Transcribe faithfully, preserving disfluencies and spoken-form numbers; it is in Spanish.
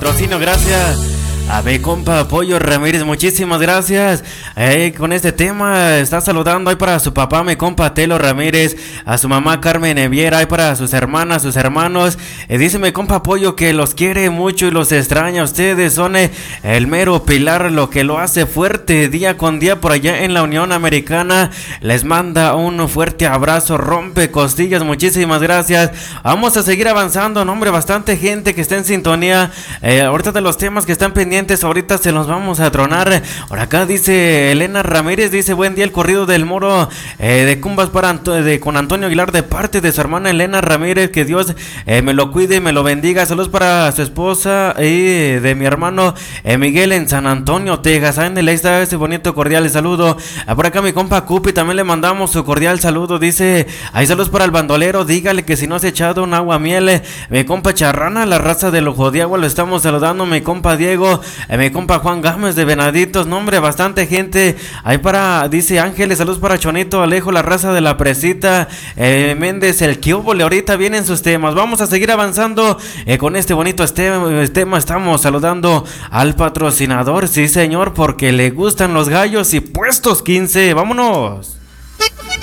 patrocinio, gracias. A mi compa Pollo Ramírez, muchísimas gracias. Eh, con este tema está saludando ahí para su papá, mi compa Telo Ramírez, a su mamá Carmen Eviera, ahí para sus hermanas, sus hermanos. Eh, dice mi compa Pollo que los quiere mucho y los extraña. Ustedes son eh, el mero pilar, lo que lo hace fuerte día con día por allá en la Unión Americana. Les manda un fuerte abrazo, rompe costillas, muchísimas gracias. Vamos a seguir avanzando, no, hombre, bastante gente que está en sintonía. Eh, ahorita de los temas que están pendientes, ahorita se los vamos a tronar. Por acá dice Elena Ramírez, dice buen día, el corrido del Moro eh, de Cumbas para Anto de, con Antonio Aguilar de parte de su hermana Elena Ramírez, que Dios eh, me lo cuide y me lo bendiga. Saludos para su esposa y de mi hermano eh, Miguel en San Antonio, Texas. Ahí está ese bonito cordial saludo. Ah, por acá mi compa Cupi también le mandamos su cordial saludo. Dice, hay saludos para el bandolero, dígale que si no se ha echado un agua miel. Mi compa Charrana, la raza del Ojo de Agua, lo estamos saludando. Mi compa Diego, Eh, mi compa Juan Gámez de Venaditos, nombre, bastante gente. Ahí para, dice Ángeles, saludos para Chonito Alejo, la raza de la Presita, eh, Méndez, el Kiobole, ahorita vienen sus temas. Vamos a seguir avanzando eh, con este bonito este, tema. Estamos saludando al patrocinador, sí señor, porque le gustan los gallos y puestos quince. Vámonos.